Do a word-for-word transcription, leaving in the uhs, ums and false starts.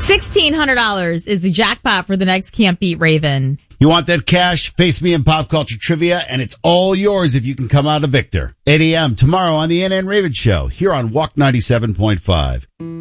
sixteen hundred dollars is the jackpot for the next Can't Beat Raven. You want that cash? Face me in pop culture trivia, and it's all yours if you can come out a victor. eight a.m. tomorrow on the N N Raven Show, here on Walk ninety-seven point five.